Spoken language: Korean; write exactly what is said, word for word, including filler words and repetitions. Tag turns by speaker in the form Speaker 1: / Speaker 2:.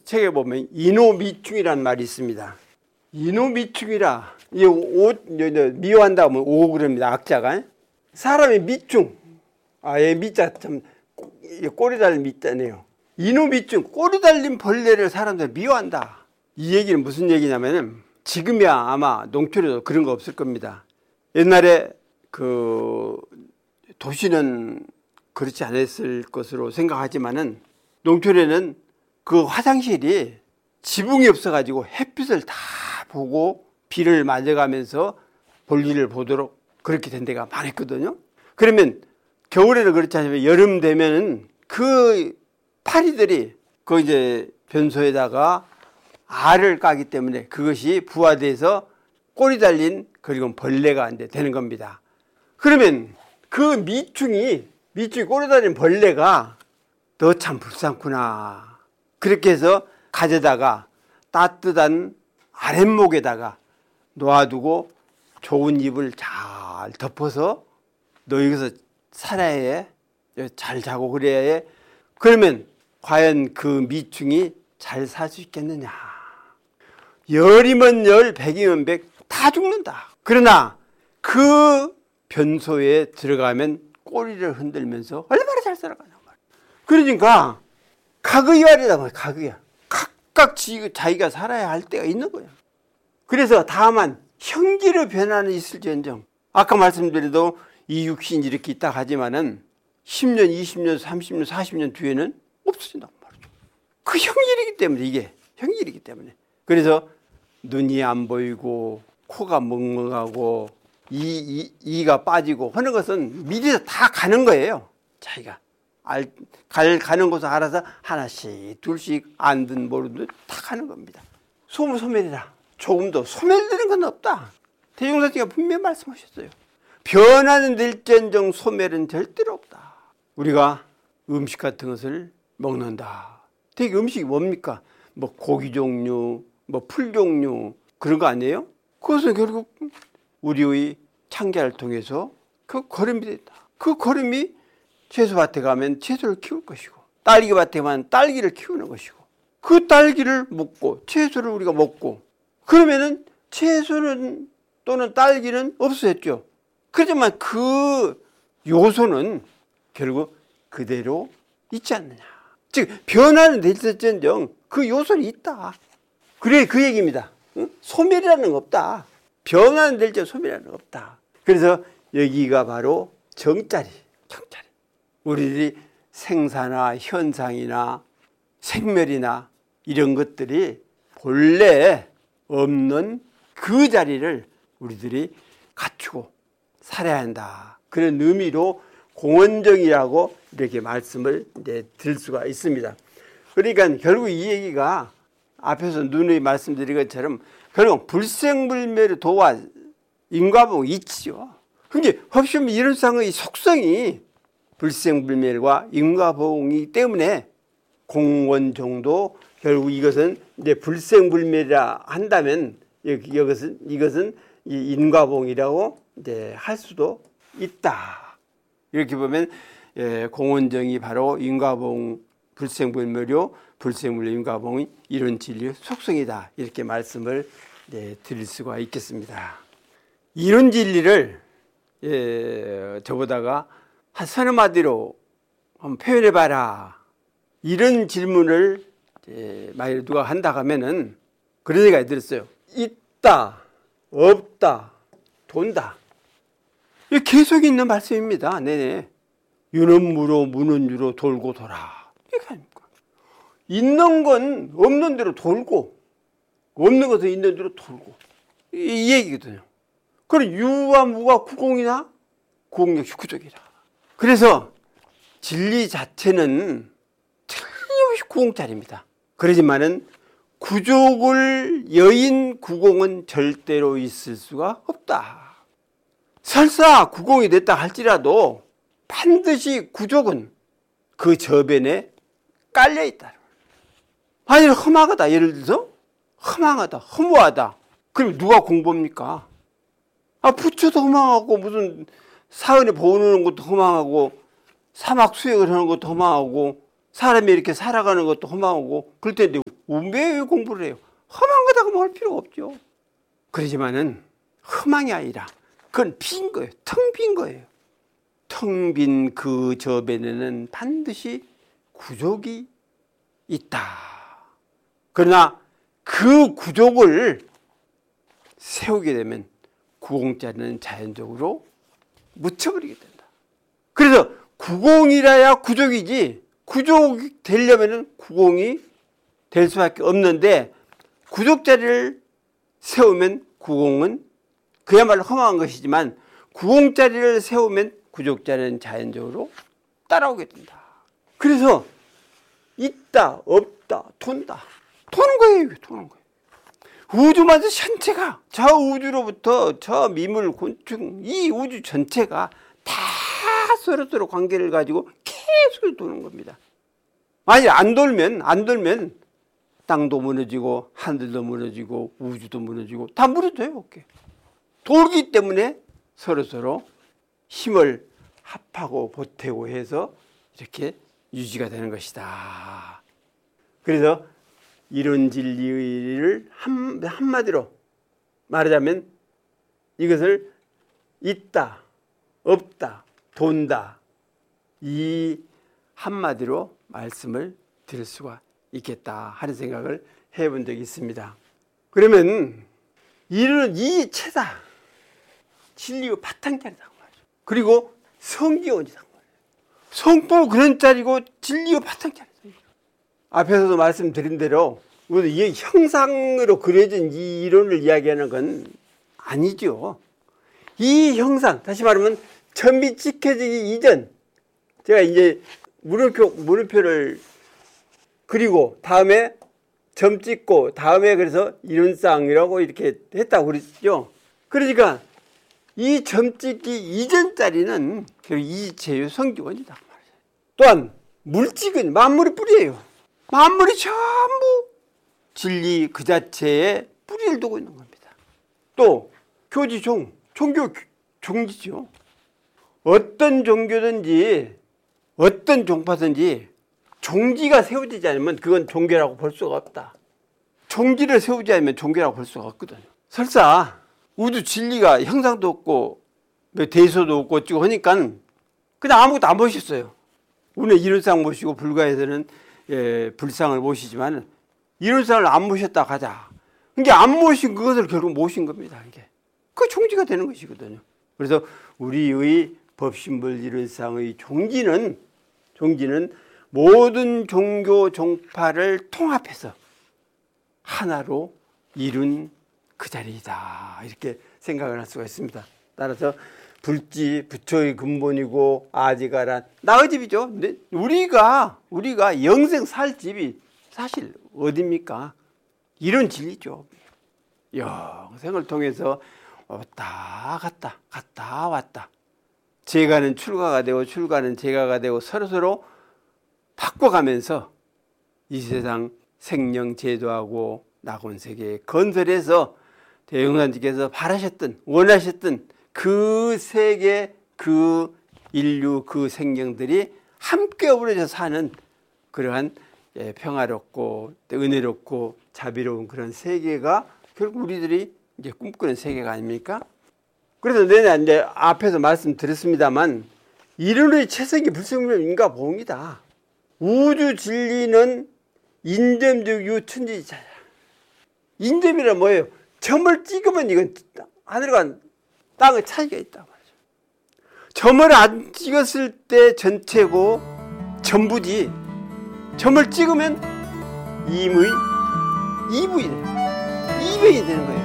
Speaker 1: 책에 보면 이노미충이라는 말이 있습니다. 이노미충이라, 이 옷, 미워한다 하면 오 그럽니다. 악자가. 사람이 미충. 아, 예, 미자 참, 꼬리 달린 미자네요. 이노미충, 꼬리 달린 벌레를 사람들이 미워한다. 이 얘기는 무슨 얘기냐면은, 지금이야 아마 농촌에도 그런 거 없을 겁니다. 옛날에 그, 도시는 그렇지 않았을 것으로 생각하지만은, 농촌에는 그 화장실이 지붕이 없어가지고 햇빛을 다 보고 비를 맞아가면서 볼일을 보도록 그렇게 된 데가 많았거든요. 그러면 겨울에는 그렇지 않으면 여름 되면은 그 파리들이 그 이제 변소에다가 알을 까기 때문에 그것이 부화돼서 꼬리 달린 그리고 벌레가 이제 되는 겁니다. 그러면 그 미충이 미충이 꼬리 달린 벌레가 너 참 불쌍구나. 그렇게 해서 가져다가 따뜻한 아랫목에다가 놓아두고 좋은 이불 잘 덮어서 너 여기서 살아야 해. 잘 자고 그래야 해. 그러면 과연 그 미충이 잘 살 수 있겠느냐. 열이면 열, 백이면 백 다 죽는다. 그러나 그 변소에 들어가면 꼬리를 흔들면서 얼마나 잘 살아가냐. 그러니까 각의활이다 말이야. 각의활. 각각 자기가 살아야 할 때가 있는 거야. 그래서 다만 형기로 변화는 있을지언정 아까 말씀드려도 이 육신이 이렇게 있다 하지만은 십 년, 이십 년, 삼십 년, 사십 년 뒤에는 없어진단 말이죠. 그 형질이기 때문에 이게 형질이기 때문에. 그래서 눈이 안 보이고 코가 멍멍하고 이, 이, 이가 빠지고 하는 것은 미리 다 가는 거예요. 자기가. 알, 갈, 가는 곳을 알아서 하나씩, 둘씩, 안 든, 모르든 다 가는 겁니다. 소무 소멸이라. 조금도 소멸되는 건 없다. 대종사님가 분명히 말씀하셨어요. 변화는 될지언정 소멸은 절대로 없다. 우리가 음식 같은 것을 먹는다. 되게 음식이 뭡니까? 뭐 고기 종류, 뭐 풀 종류, 그런 거 아니에요? 그것은 결국 우리의 창자를 통해서 그 거름이 된다. 그 거름이 채소밭에 가면 채소를 키울 것이고 딸기밭에 가면 딸기를 키우는 것이고 그 딸기를 먹고 채소를 우리가 먹고 그러면은 채소는 또는 딸기는 없어졌죠. 그렇지만 그 요소는 결국 그대로 있지 않느냐. 즉 변화는 될지언정 그 요소는 있다. 그래 그 얘기입니다. 응? 소멸이라는 건 없다. 변화는 될지언정 소멸이라는 건 없다. 그래서 여기가 바로 정자리. 정자리. 우리들이 생사나 현상이나 생멸이나 이런 것들이 본래 없는 그 자리를 우리들이 갖추고 살아야 한다. 그런 의미로 공원정이라고 이렇게 말씀을 이제 드릴 수가 있습니다. 그러니까 결국 이 얘기가 앞에서 누누이 말씀드린 것처럼 결국 불생불멸의 도와 인과보응이 있지요. 근데 없으면 이런 상의 속성이 불생불멸과 인과보응이기 때문에 공원정도 결국 이것은 이제 불생불멸이라 한다면 이것은 이것은 인과보응이라고 이제 할 수도 있다. 이렇게 보면 예, 공원정이 바로 인과보응 불생불멸요 불생불멸 인과보응이 이런 진리의 속성이다. 이렇게 말씀을 예, 드릴 수가 있겠습니다. 이런 진리를 예, 저보다가 한 서너 마디로 한번 표현해봐라. 이런 질문을 예, 만약 누가 한다 하면은 그런 얘기가 들었어요. 있다, 없다, 돈다. 이게 계속 있는 말씀입니다. 네네. 유는 무로, 무는 유로 돌고 돌아. 이게 아닙니까? 있는 건 없는 대로 돌고, 없는 것은 있는 대로 돌고. 이, 이 얘기거든요. 그럼 유와 무가 구공이나 구공 역시 구족이라. 그래서 진리 자체는 틀림없이 구공짜리입니다. 그러지만은 구족을 여인 구공은 절대로 있을 수가 없다. 설사 구공이 됐다 할지라도 반드시 구족은 그 저변에 깔려있다. 아니 험하다. 예를 들어서 험하다, 허무하다. 그럼 누가 공부합니까? 아 부처도 허망하고 무슨 사은에 보는 것도 허망하고 사막 수행을 하는 것도 허망하고 사람이 이렇게 살아가는 것도 험하고 그럴 텐데 왜 공부를 해요? 험한 거다 그러면 할 필요가 없죠. 그러지만은 험한 게 아니라 그건 빈 거예요. 텅 빈 거예요. 텅 빈 그 저변에는 반드시 구족이 있다. 그러나 그 구족을 세우게 되면 구공자리는 자연적으로 묻혀버리게 된다. 그래서 구공이라야 구족이지 구족이 되려면 구공이 될 수밖에 없는데 구족자리를 세우면 구공은 그야말로 험한 것이지만 구공자리를 세우면 구족자리는 자연적으로 따라오게 된다. 그래서 있다 없다 돈다 도는 거예요. 도는 거예요. 우주마저 전체가 저 우주로부터 저 미물 곤충 이 우주 전체가 다 서로서로 관계를 가지고 계속 도는 겁니다. 만약 안 돌면 안 돌면 땅도 무너지고 하늘도 무너지고 우주도 무너지고 다 무너져요. 돌기 때문에 서로서로 힘을 합하고 보태고 해서 이렇게 유지가 되는 것이다. 그래서 이런 진리를 한, 한마디로 말하자면 이것을 있다, 없다, 돈다 이 한마디로 말씀을 드릴 수가 있겠다 하는 생각을 해본 적이 있습니다. 그러면 이런 이 체다 진리의 바탕자리다 말이죠. 그리고 성기원이다 말이에요. 성부 그런 자리고 진리의 바탕자리다. 앞에서도 말씀드린 대로 이 형상으로 그려진 이 이론을 이야기하는 건 아니죠. 이 형상 다시 말하면 점이 찍혀지기 이전 제가 이제 물음표 물음표를 그리고 다음에 점 찍고 다음에 그래서 이론상이라고 이렇게 했다고 그랬죠. 그러니까 이 점 찍기 이전 자리는 이체의 성기원이다. 또한 물찍은 만물의 뿌리예요. 만물이 전부 진리 그 자체에 뿌리를 두고 있는 겁니다. 또 교지종, 종교 종지죠. 어떤 종교든지 어떤 종파든지 종지가 세워지지 않으면 그건 종교라고 볼 수가 없다. 종지를 세우지 않으면 종교라고 볼 수가 없거든요. 설사 우주 진리가 형상도 없고 대소도 없고 어찌고 하니까 그냥 아무것도 안 보셨어요. 우리는 이론상 모시고 불가에서는 예, 불상을 모시지만 이론상을 안 모셨다 가자. 그러니까 안 모신 그것을 결국 모신 겁니다. 이게 그 종지가 되는 것이거든요. 그래서 우리의 법신불 이론상의 종지는 종지는 모든 종교 종파를 통합해서 하나로 이룬 그 자리이다. 이렇게 생각을 할 수가 있습니다. 따라서 불지 부처의 근본이고 아지가란 나의 집이죠. 근데 우리가 우리가 영생 살 집이 사실 어디입니까? 이런 진리죠. 영생을 통해서 왔다 갔다 갔다 왔다. 제가는 출가가 되고 출가는 제가가 되고 서로서로 바꿔가면서 이 세상 생명 제도하고 낙원세계 건설해서 대영산지께서 바라셨던 원하셨던 그 세계 그 인류 그 생명들이 함께 어우러져 사는 그러한 평화롭고 은혜롭고 자비로운 그런 세계가 결국 우리들이 이제 꿈꾸는 세계가 아닙니까? 그래서 내가 이제 앞에서 말씀드렸습니다만 이론의 최성이 불성인가 보입니다. 우주 진리는 인점적 유천지자야. 인점이란 뭐예요? 점을 찍으면 이건 하늘과 땅의 차이가 있단 말이죠. 점을 안 찍었을 때 전체고 전부지 점을 찍으면 임의 이부이 되는 거예요. 이변이 되는 거예요.